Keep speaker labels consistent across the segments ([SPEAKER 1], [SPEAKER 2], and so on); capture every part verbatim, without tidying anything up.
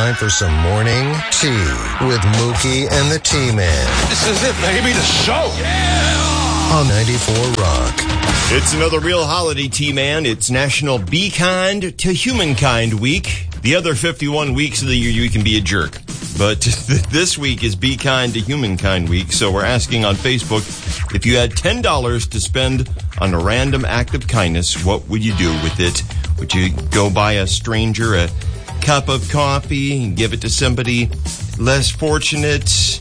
[SPEAKER 1] time for some morning tea with Mookie and the T-Man.
[SPEAKER 2] This is it, baby, the show. Yeah!
[SPEAKER 1] On ninety-four Rock.
[SPEAKER 3] It's another real holiday, T-Man. It's National Be Kind to Humankind Week. The other fifty-one weeks of the year, you can be a jerk. But this week is Be Kind to Humankind Week, so we're asking on Facebook, if you had ten dollars to spend on a random act of kindness, what would you do with it? Would you go buy a stranger a cup of coffee and give it to somebody less fortunate,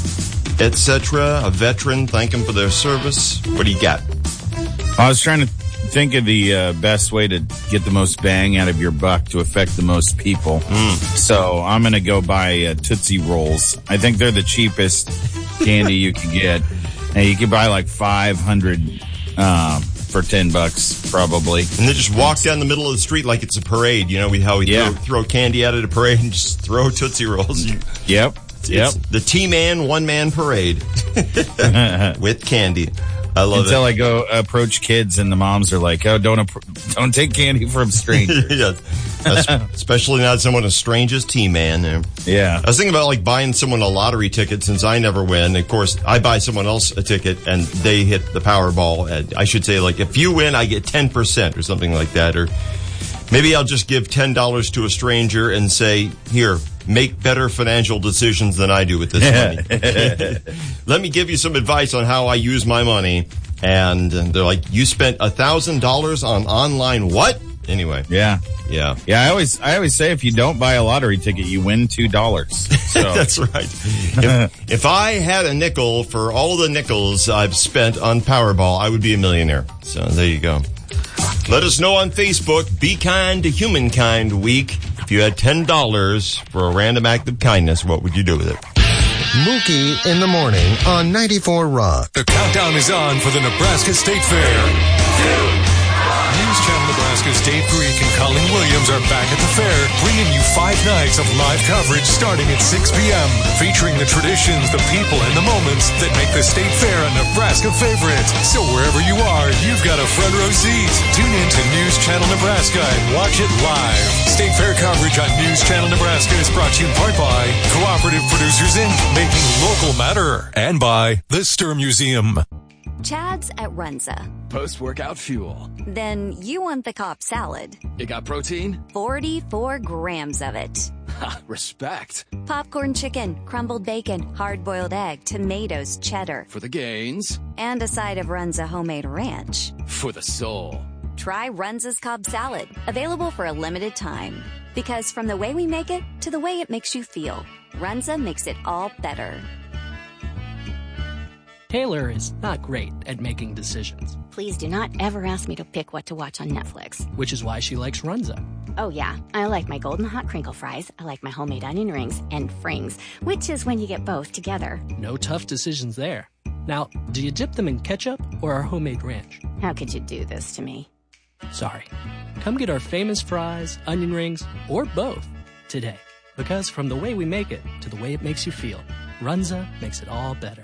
[SPEAKER 3] et cetera? A veteran, thank them for their service? What do you got?
[SPEAKER 4] I was trying to think of the uh, best way to get the most bang out of your buck to affect the most people.
[SPEAKER 3] Mm.
[SPEAKER 4] So I'm going to go buy uh, Tootsie Rolls. I think they're the cheapest candy you can get. And you can buy like five hundred um, for ten bucks, probably.
[SPEAKER 3] And then just walk down the middle of the street like it's a parade. You know we, how we
[SPEAKER 4] yeah.
[SPEAKER 3] throw, throw candy out at a parade and just throw Tootsie Rolls.
[SPEAKER 4] Yep.
[SPEAKER 3] It's
[SPEAKER 4] yep.
[SPEAKER 3] the T-Man one-man parade with candy. I love
[SPEAKER 4] Until
[SPEAKER 3] it.
[SPEAKER 4] I go approach kids and the moms are like, oh, don't appro- don't take candy from strangers.
[SPEAKER 3] Yes. Especially not someone as strange as T-Man.
[SPEAKER 4] Yeah.
[SPEAKER 3] I was thinking about like buying someone a lottery ticket since I never win. Of course, I buy someone else a ticket and they hit the Powerball. And I should say, like, if you win, I get ten percent or something like that. Or maybe I'll just give ten dollars to a stranger and say, here, make better financial decisions than I do with this money. Let me give you some advice on how I use my money. And, and they're like, you spent one thousand dollars on online what? Anyway.
[SPEAKER 4] Yeah.
[SPEAKER 3] Yeah.
[SPEAKER 4] Yeah, I always I always say if you don't buy a lottery ticket, you win two dollars. So.
[SPEAKER 3] That's right. If, if I had a nickel for all the nickels I've spent on Powerball, I would be a millionaire. So there you go. Let us know on Facebook, Be Kind to Humankind Week. If you had ten dollars for a random act of kindness, what would you do with it?
[SPEAKER 1] Mookie in the morning on ninety-four Rock.
[SPEAKER 2] The countdown is on for the Nebraska State Fair. News Channel Nebraska's Dave Greek and Colleen Williams are back at the fair, bringing you five nights of live coverage starting at six p.m., featuring the traditions, the people, and the moments that make the State Fair a Nebraska favorite. So wherever you are, you've got a front row seat. Tune in to News Channel Nebraska and watch it live. State Fair coverage on News Channel Nebraska is brought to you in part by Cooperative Producers Incorporated, making local matter, and by the Stir Museum.
[SPEAKER 5] Chad's at Runza.
[SPEAKER 6] Post-workout fuel.
[SPEAKER 5] Then you want the Cobb salad.
[SPEAKER 6] You got protein?
[SPEAKER 5] forty-four grams of it.
[SPEAKER 6] Ha, respect.
[SPEAKER 5] Popcorn chicken, crumbled bacon, hard-boiled egg, tomatoes, cheddar.
[SPEAKER 6] For the gains.
[SPEAKER 5] And a side of Runza homemade ranch.
[SPEAKER 6] For the soul.
[SPEAKER 5] Try Runza's Cobb salad. Available for a limited time. Because from the way we make it to the way it makes you feel, Runza makes it all better.
[SPEAKER 7] Taylor is not great at making decisions.
[SPEAKER 8] Please do not ever ask me to pick what to watch on Netflix.
[SPEAKER 7] Which is why she likes Runza.
[SPEAKER 8] Oh, yeah. I like my golden hot crinkle fries. I like my homemade onion rings and frings, which is when you get both together.
[SPEAKER 7] No tough decisions there. Now, do you dip them in ketchup or our homemade ranch?
[SPEAKER 8] How could you do this to me?
[SPEAKER 7] Sorry. Come get our famous fries, onion rings, or both today. Because from the way we make it to the way it makes you feel, Runza makes it all better.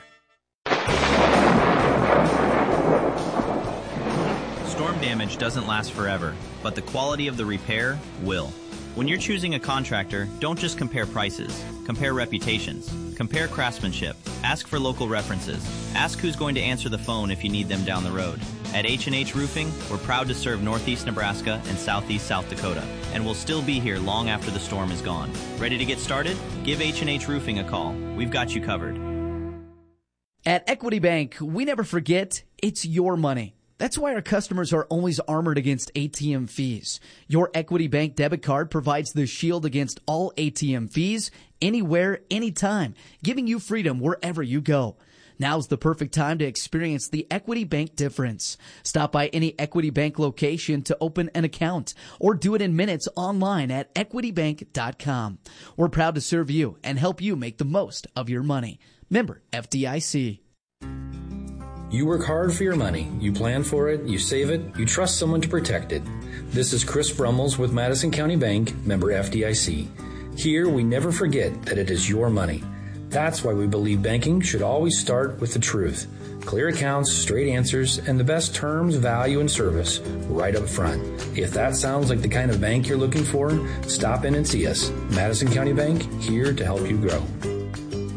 [SPEAKER 9] Storm damage doesn't last forever, but the quality of the repair will. When you're choosing a contractor, don't just compare prices. Compare reputations. Compare craftsmanship. Ask for local references. Ask who's going to answer the phone if you need them down the road. At H and H Roofing, we're proud to serve Northeast Nebraska and Southeast South Dakota, and we'll still be here long after the storm is gone. Ready to get started? Give H and H Roofing a call. We've got you covered.
[SPEAKER 10] At Equity Bank, we never forget it's your money. That's why our customers are always armored against A T M fees. Your Equity Bank debit card provides the shield against all A T M fees, anywhere, anytime, giving you freedom wherever you go. Now's the perfect time to experience the Equity Bank difference. Stop by any Equity Bank location to open an account or do it in minutes online at equity bank dot com. We're proud to serve you and help you make the most of your money. Member F D I C.
[SPEAKER 11] You work hard for your money. You plan for it. You save it. You trust someone to protect it. This is Chris Brummels with Madison County Bank, member F D I C. Here, we never forget that it is your money. That's why we believe banking should always start with the truth. Clear accounts, straight answers, and the best terms, value, and service right up front. If that sounds like the kind of bank you're looking for, stop in and see us. Madison County Bank, here to help you grow.